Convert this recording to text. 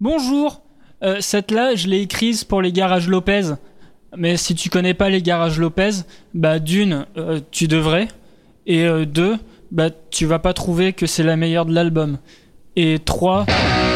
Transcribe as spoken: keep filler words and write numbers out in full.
Bonjour, euh, cette là je l'ai écrite pour les garages Lopez. Mais si tu connais pas les garages Lopez, bah d'une, euh, tu devrais. Et euh, deux, bah tu vas pas trouver que c'est la meilleure de l'album. Et trois,